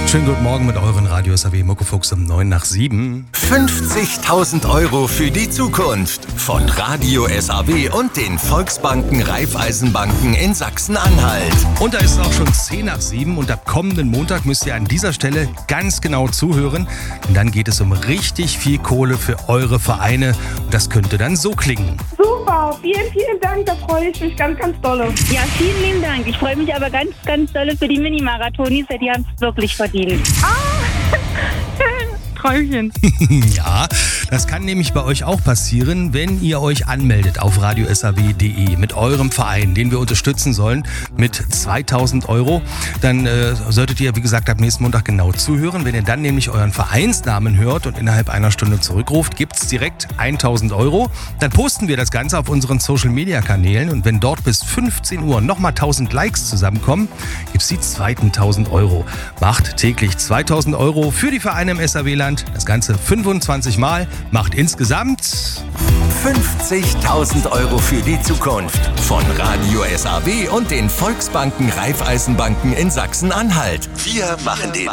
Schönen guten Morgen mit euren Radio SAW Muckefuchs um 7:09. 50.000 Euro für die Zukunft von Radio SAW und den Volksbanken Raiffeisenbanken in Sachsen-Anhalt. Und da ist es auch schon 7:10 und ab kommenden Montag müsst ihr an dieser Stelle ganz genau zuhören. Denn dann geht es um richtig viel Kohle für eure Vereine. Und das könnte dann so klingen. Super, vielen, vielen Dank, da freue ich mich ganz, ganz doll. Ja, vielen lieben Dank. Ich freue mich aber ganz, ganz doll für die Mini-Marathonis, die haben es wirklich verdient. Träumchen. Ja, das kann nämlich bei euch auch passieren, wenn ihr euch anmeldet auf radiosaw.de mit eurem Verein, den wir unterstützen sollen, mit 2.000 Euro. Dann solltet ihr, wie gesagt, ab nächsten Montag genau zuhören. Wenn ihr dann nämlich euren Vereinsnamen hört und innerhalb einer Stunde zurückruft, gibt's direkt 1.000 Euro. Dann posten wir das Ganze auf unseren Social-Media-Kanälen und wenn dort bis 15 Uhr nochmal 1.000 Likes zusammenkommen, gibt's die zweiten 1.000 Euro. Macht täglich 2.000 Euro für die Vereine im SAW-Land. Das Ganze 25 Mal, macht insgesamt 50.000 Euro für die Zukunft von Radio SAW und den Volksbanken Raiffeisenbanken in Sachsen-Anhalt. Wir machen den